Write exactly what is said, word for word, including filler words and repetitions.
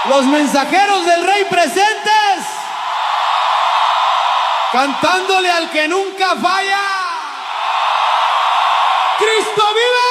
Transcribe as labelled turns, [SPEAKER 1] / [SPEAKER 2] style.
[SPEAKER 1] Los mensajeros del rey presentes, cantándole al que nunca falla. ¡Cristo vive!